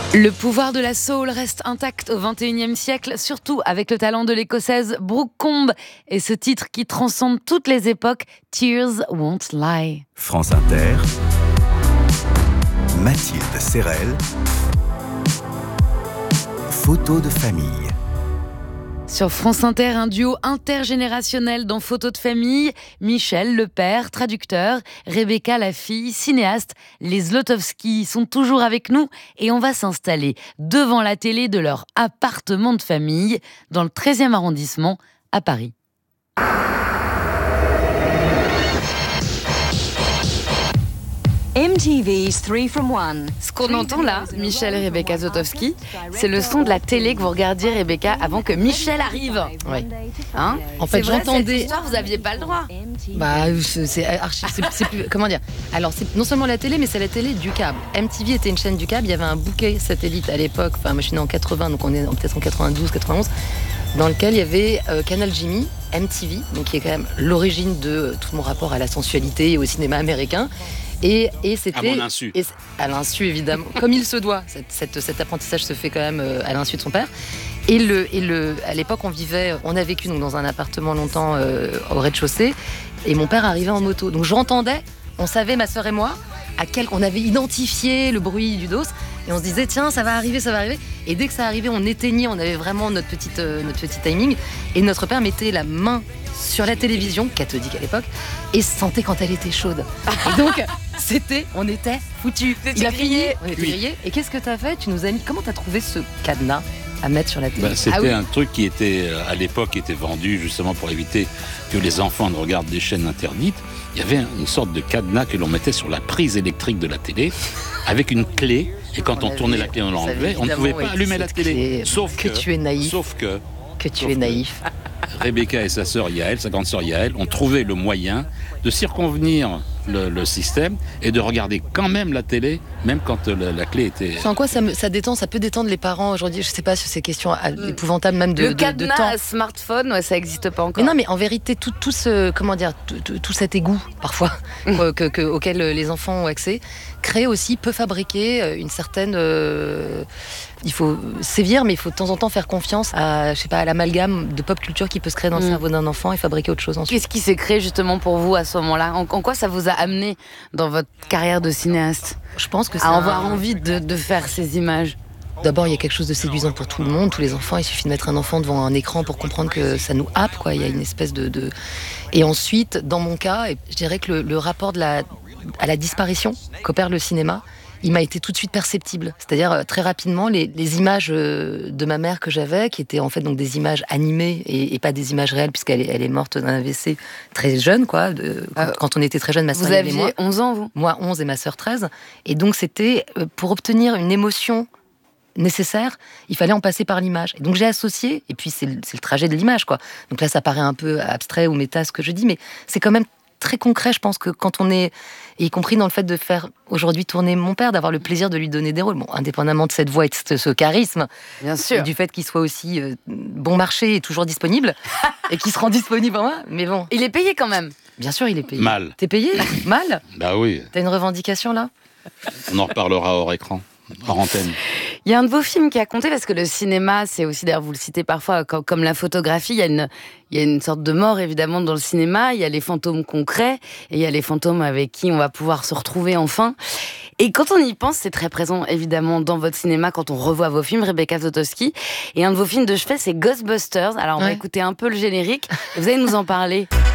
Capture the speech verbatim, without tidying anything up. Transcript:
Le pouvoir de la soul reste intact au vingt et unième siècle, surtout avec le talent de l'écossaise Brooke Combe et ce titre qui transcende toutes les époques, Tears Won't Lie. France Inter, Mathilde Serrel, photo de famille. Sur France Inter, un duo intergénérationnel dans Photos de famille. Michel, le père, traducteur, Rebecca, la fille, cinéaste. Les Zlotowski sont toujours avec nous et on va s'installer devant la télé de leur appartement de famille dans le treizième arrondissement à Paris. M T V's three from one. Ce qu'on entend là, Michel et Rebecca Zlotowski, c'est le son de la télé que vous regardiez, Rebecca, avant que Michel arrive. Oui. Hein En fait, c'est vrai, j'entendais. cette histoire, vous n'aviez pas le droit. Bah, c'est, c'est archi. C'est, c'est plus. Comment dire ? Alors, c'est non seulement la télé, mais c'est la télé du câble. M T V était une chaîne du câble. Il y avait un bouquet satellite à l'époque. Enfin, moi, je suis née en quatre-vingts, donc on est peut-être en quatre-vingt-douze, quatre-vingt-onze, dans lequel il y avait euh, Canal Jimmy, M T V, donc qui est quand même l'origine de euh, tout mon rapport à la sensualité et au cinéma américain. Et, et c'était à mon insu. Et, à l'insu, évidemment, comme il se doit. Cette, cette, cet apprentissage se fait quand même euh, à l'insu de son père. Et, le, et le, à l'époque, on vivait, on a vécu donc, dans un appartement longtemps euh, au rez-de-chaussée. Et mon père arrivait en moto. Donc j'entendais, on savait, ma sœur et moi, à quel, on avait identifié le bruit du dos. Et on se disait, tiens, ça va arriver, ça va arriver. Et dès que ça arrivait, on éteignait, on avait vraiment notre, petite, euh, notre petit timing. Et notre père mettait la main sur la télévision, cathodique à l'époque, et sentait quand elle était chaude. Et donc, c'était, on était foutus. Il a fini, on était grillés. Et qu'est-ce que t'as fait ? Tu nous as mis, comment t'as trouvé ce cadenas à mettre sur la télé ? Bah, c'était ah oui. un truc qui était, à l'époque, était vendu justement pour éviter que les enfants ne regardent des chaînes interdites. Il y avait une sorte de cadenas que l'on mettait sur la prise électrique de la télé, avec une clé. Et quand on, on tournait la clé, on l'enlevait. On ne pouvait pas allumer la télé. Clé. Sauf que, que tu es naïf. Sauf que. Que tu sauf es naïf. Rebecca et sa sœur Yael, sa grande sœur Yael, ont trouvé le moyen de circonvenir le, le système et de regarder quand même la télé, même quand la, la clé était... En quoi ça, me, ça détend, ça peut détendre les parents aujourd'hui ? Je sais pas sur ces questions épouvantables même de, le de, de, cadenas de temps. à smartphone, ouais, ça n'existe pas encore. Mais non, mais en vérité, tout, tout ce, comment dire, tout, tout, tout cet égout parfois que, que, auquel les enfants ont accès, crée aussi, peut fabriquer une certaine. Euh, il faut sévir, mais il faut de temps en temps faire confiance à, je sais pas, à l'amalgame de pop culture qui peut se créer dans le mmh. cerveau d'un enfant et fabriquer autre chose ensuite. Qu'est-ce qui s'est créé justement pour vous à ce moment-là ? En, en quoi ça vous a amené dans votre carrière de cinéaste ? Je pense que c'est à un... avoir envie de, de faire ces images. D'abord, il y a quelque chose de séduisant pour tout le monde, tous les enfants. Il suffit de mettre un enfant devant un écran pour comprendre que ça nous happe, quoi. Il y a une espèce de, de... Et ensuite, dans mon cas, je dirais que le, le rapport de la, à la disparition qu'opère le cinéma, il m'a été tout de suite perceptible. C'est-à-dire, très rapidement, les, les images de ma mère que j'avais, qui étaient en fait donc des images animées et, et pas des images réelles, puisqu'elle est, elle est morte d'un A V C très jeune, quoi. De, quand, euh, quand on était très jeune, ma sœur et moi. Vous aviez onze ans, vous ? Moi, onze et ma sœur, treize. Et donc, c'était pour obtenir une émotion nécessaire, il fallait en passer par l'image. Et donc j'ai associé, et puis c'est le, c'est le trajet de l'image, quoi. Donc là, ça paraît un peu abstrait ou méta ce que je dis, mais c'est quand même très concret. Je pense que quand on est, y compris dans le fait de faire aujourd'hui tourner mon père, d'avoir le plaisir de lui donner des rôles, bon, indépendamment de cette voix et de ce charisme, bien sûr, et du fait qu'il soit aussi euh, bon marché et toujours disponible, et qu'il se rend disponible en moi, mais bon. Il est payé quand même. Bien sûr, il est payé. Mal. T'es payé ? Mal ? Bah oui. T'as une revendication là ? On en reparlera hors écran. Hors antenne. Il y a un de vos films qui a compté, parce que le cinéma, c'est aussi, d'ailleurs vous le citez parfois, comme, comme la photographie, il y, a une, il y a une sorte de mort évidemment dans le cinéma, il y a les fantômes concrets, et il y a les fantômes avec qui on va pouvoir se retrouver enfin. Et quand on y pense, c'est très présent évidemment dans votre cinéma, quand on revoit vos films, Rebecca Zlotowski. Et un de vos films de chevet, c'est Ghostbusters. Alors on ouais. va écouter un peu le générique, et vous allez nous en parler.